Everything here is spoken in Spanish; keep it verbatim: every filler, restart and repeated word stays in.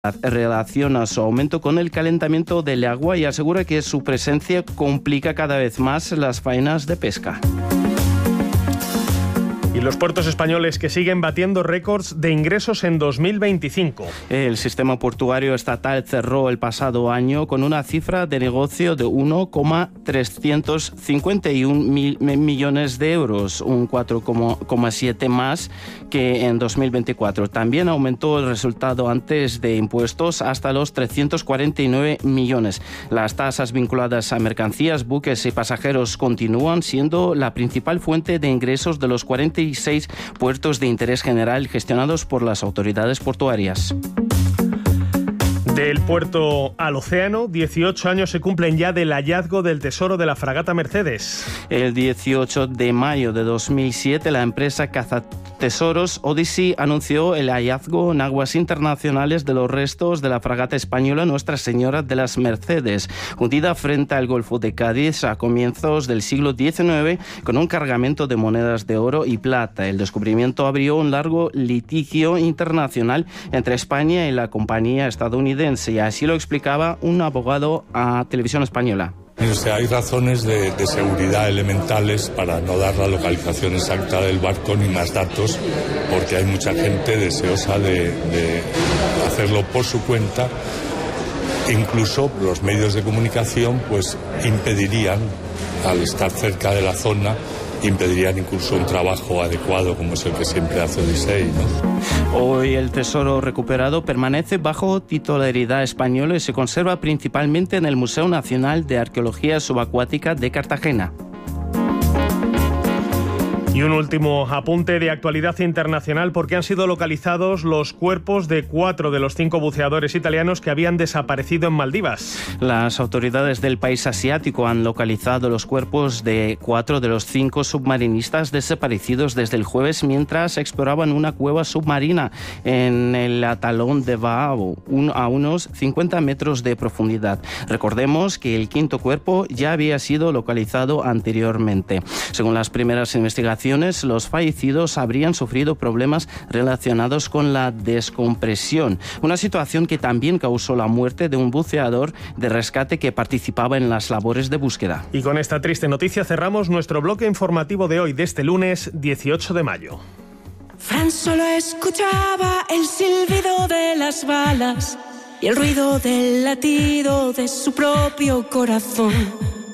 Relaciona su aumento con el calentamiento del agua y asegura que su presencia complica cada vez más las faenas de pesca. Y los puertos españoles que siguen batiendo récords de ingresos en dos mil veinticinco. El sistema portuario estatal cerró el pasado año con una cifra de negocio de uno coma trescientos cincuenta y uno mil millones de euros, un cuatro coma siete más que en dos mil veinticuatro. También aumentó el resultado antes de impuestos hasta los trescientos cuarenta y nueve millones. Las tasas vinculadas a mercancías, buques y pasajeros continúan siendo la principal fuente de ingresos de los cuarenta y seis puertos de interés general gestionados por las autoridades portuarias. Del puerto al océano, dieciocho años se cumplen ya del hallazgo del tesoro de la fragata Mercedes. El dieciocho de mayo de dos mil siete, la empresa cazatesoros Odyssey anunció el hallazgo en aguas internacionales de los restos de la fragata española Nuestra Señora de las Mercedes, hundida frente al Golfo de Cádiz a comienzos del siglo diecinueve con un cargamento de monedas de oro y plata. El descubrimiento abrió un largo litigio internacional entre España y la compañía estadounidense, y así lo explicaba un abogado a Televisión Española. O sea, hay razones de, de seguridad elementales para no dar la localización exacta del barco ni más datos, porque hay mucha gente deseosa de, de hacerlo por su cuenta. Incluso los medios de comunicación pues impedirían, al estar cerca de la zona, impedirían incluso un trabajo adecuado como es el que siempre hace Odyssey, ¿no? Hoy el tesoro recuperado permanece bajo titularidad española y se conserva principalmente en el Museo Nacional de Arqueología Subacuática de Cartagena. Y un último apunte de actualidad internacional, porque han sido localizados los cuerpos de cuatro de los cinco buceadores italianos que habían desaparecido en Maldivas. Las autoridades del país asiático han localizado los cuerpos de cuatro de los cinco submarinistas desaparecidos desde el jueves mientras exploraban una cueva submarina en el atolón de Vaao, a unos cincuenta metros de profundidad. Recordemos que el quinto cuerpo ya había sido localizado anteriormente. Según las primeras investigaciones, los fallecidos habrían sufrido problemas relacionados con la descompresión, una situación que también causó la muerte de un buceador de rescate que participaba en las labores de búsqueda. Y con esta triste noticia cerramos nuestro bloque informativo de hoy, de este lunes dieciocho de mayo. Fran solo escuchaba el silbido de las balas y el ruido del latido de su propio corazón.